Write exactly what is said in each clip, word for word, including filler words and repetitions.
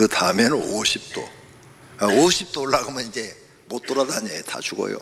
그 다음에는 오십 도. 오십 도 올라가면 이제 못 돌아다녀요. 다 죽어요.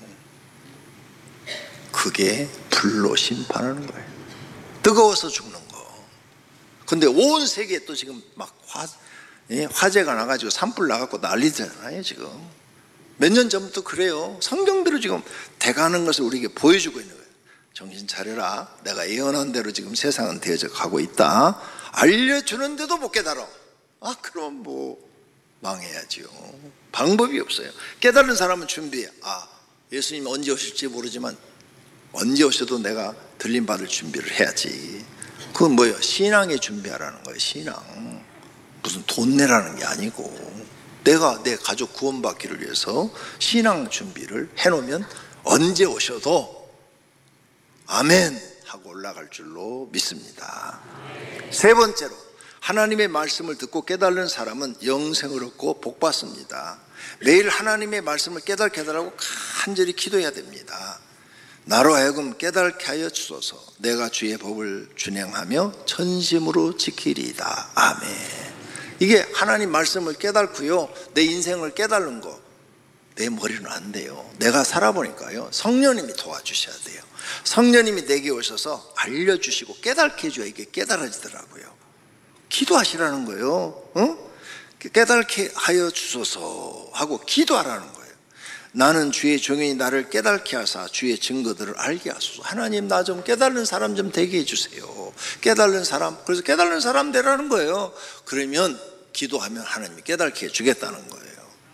그게 불로 심판하는 거예요. 뜨거워서 죽는 거. 근데 온 세계에 또 지금 막 화, 예? 화재가 나가지고 산불 나갖고 난리잖아요. 지금 몇 년 전부터 그래요. 성경대로 지금 돼가는 것을 우리에게 보여주고 있는 거예요. 정신 차려라. 내가 예언한 대로 지금 세상은 되어져 가고 있다. 알려주는데도 못 깨달아. 아, 그럼 뭐 망해야지요. 방법이 없어요. 깨달은 사람은 준비해. 아, 예수님 언제 오실지 모르지만 언제 오셔도 내가 들림 받을 준비를 해야지. 그건 뭐예요? 신앙에 준비하라는 거예요. 신앙. 무슨 돈 내라는 게 아니고 내가 내 가족 구원받기를 위해서 신앙 준비를 해놓으면 언제 오셔도 아멘 하고 올라갈 줄로 믿습니다. 세 번째로, 하나님의 말씀을 듣고 깨달는 사람은 영생을 얻고 복받습니다. 매일 하나님의 말씀을 깨닫게 해달라고 간절히 기도해야 됩니다. 나로 하여금 깨닫게 하여 주소서. 내가 주의 법을 준행하며 전심으로 지키리이다. 아멘. 이게 하나님 말씀을 깨닫고요, 내 인생을 깨닫는 거 내 머리는 안 돼요. 내가 살아보니까요, 성령님이 도와주셔야 돼요. 성령님이 내게 오셔서 알려주시고 깨닫게 해줘야 이게 깨달아지더라고요. 기도하시라는 거예요. 어? 깨닫게 하여 주소서 하고 기도하라는 거예요. 나는 주의 종이니 나를 깨닫게 하사 주의 증거들을 알게 하소서. 하나님, 나 좀 깨달는 사람 좀 되게 해주세요. 깨달는 사람. 그래서 깨달는 사람 되라는 거예요. 그러면 기도하면 하나님이 깨닫게 해주겠다는 거예요.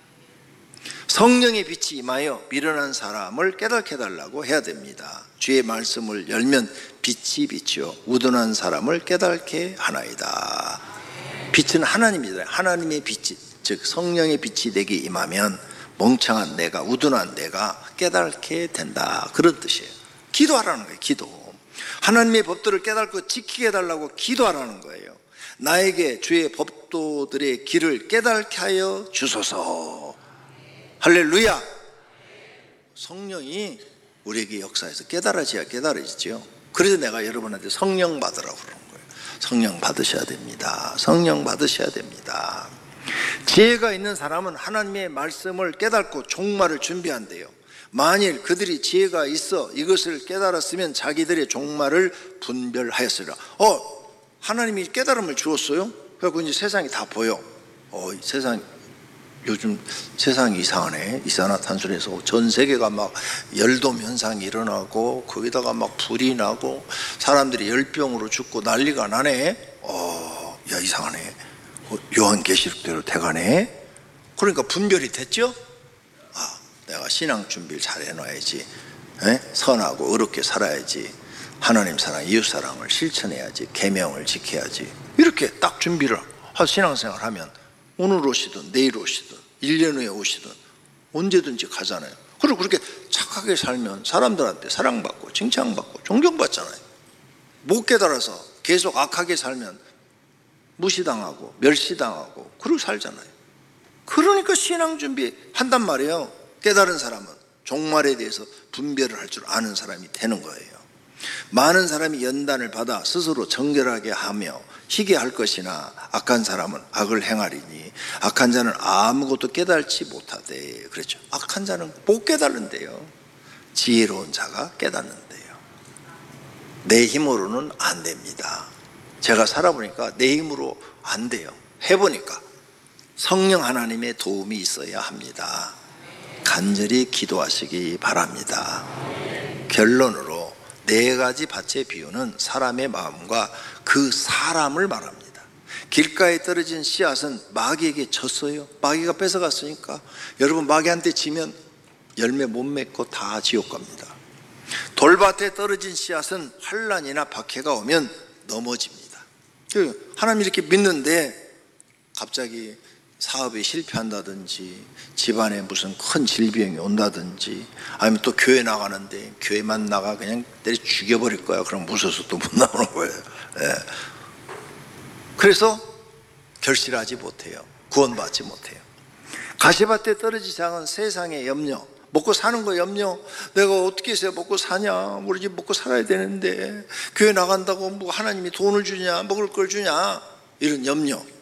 성령의 빛이 임하여 미련한 사람을 깨닫게 해달라고 해야 됩니다. 주의 말씀을 열면 빛이 비치어 우둔한 사람을 깨닫게 하나이다. 빛은 하나님이다. 하나님의 빛이, 즉 성령의 빛이 내게 임하면 멍청한 내가, 우둔한 내가 깨닫게 된다. 그런 뜻이에요. 기도하라는 거예요. 기도. 하나님의 법도를 깨닫고 지키게 해달라고 기도하라는 거예요. 나에게 주의 법도들의 길을 깨닫게 하여 주소서. 할렐루야. 성령이 우리에게 역사해서 깨달아져야 깨달아지죠. 그래서 내가 여러분한테 성령 받으라고 그러는 거예요. 성령 받으셔야 됩니다. 성령 받으셔야 됩니다. 지혜가 있는 사람은 하나님의 말씀을 깨닫고 종말을 준비한대요. 만일 그들이 지혜가 있어 이것을 깨달았으면 자기들의 종말을 분별하였으리라. 어, 하나님이 깨달음을 주었어요? 그래서 이제 세상이 다 보여. 어, 세상 요즘 세상이 이상하네. 이산화탄소에서 전 세계가 막 열돔 현상이 일어나고 거기다가 막 불이 나고 사람들이 열병으로 죽고 난리가 나네. 어, 야, 이상하네. 요한계시록대로 돼가네. 그러니까 분별이 됐죠. 아, 내가 신앙 준비를 잘 해놔야지. 에? 선하고 의롭게 살아야지. 하나님 사랑, 이웃 사랑을 실천해야지. 계명을 지켜야지. 이렇게 딱 준비를 하고 신앙생활 하면 오늘 오시든 내일 오시든 일 년 후에 오시든 언제든지 가잖아요. 그리고 그렇게 착하게 살면 사람들한테 사랑받고 칭찬받고 존경받잖아요. 못 깨달아서 계속 악하게 살면 무시당하고 멸시당하고 그러고 살잖아요. 그러니까 신앙 준비한단 말이에요. 깨달은 사람은 종말에 대해서 분별을 할 줄 아는 사람이 되는 거예요. 많은 사람이 연단을 받아 스스로 정결하게 하며 희게 할 것이나 악한 사람은 악을 행하리니 악한 자는 아무것도 깨달지 못하되. 그렇죠. 악한 자는 못 깨달는데요. 지혜로운 자가 깨닫는데요. 내 힘으로는 안 됩니다. 제가 살아보니까 내 힘으로 안 돼요. 해보니까 성령 하나님의 도움이 있어야 합니다. 간절히 기도하시기 바랍니다. 결론으로 네 가지 밭의 비유는 사람의 마음과 그 사람을 말합니다. 길가에 떨어진 씨앗은 마귀에게 졌어요. 마귀가 뺏어갔으니까. 여러분, 마귀한테 지면 열매 못 맺고 다 지옥 갑니다. 돌밭에 떨어진 씨앗은 환난이나 박해가 오면 넘어집니다. 하나님 이렇게 믿는데 갑자기 사업이 실패한다든지 집안에 무슨 큰 질병이 온다든지 아니면 또 교회 나가는데 교회만 나가 그냥 때려 죽여버릴 거야. 그럼 무서워서 또 못 나오는 거예요. 예. 그래서 결실하지 못해요. 구원받지 못해요. 가시밭에 떨어지지 않은 세상의 염려, 먹고 사는 거 염려. 내가 어떻게 해서 먹고 사냐, 우리 집 먹고 살아야 되는데 교회 나간다고 뭐 하나님이 돈을 주냐, 먹을 걸 주냐, 이런 염려.